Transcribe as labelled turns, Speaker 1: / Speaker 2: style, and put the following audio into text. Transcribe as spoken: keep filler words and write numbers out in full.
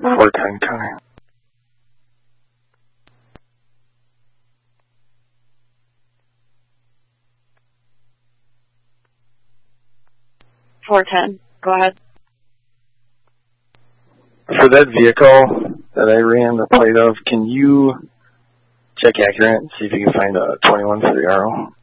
Speaker 1: four ten, Connor.
Speaker 2: four ten, go ahead.
Speaker 1: For that vehicle that I ran the plate of, can you check accurate, see if you can find a twenty-one for the R O?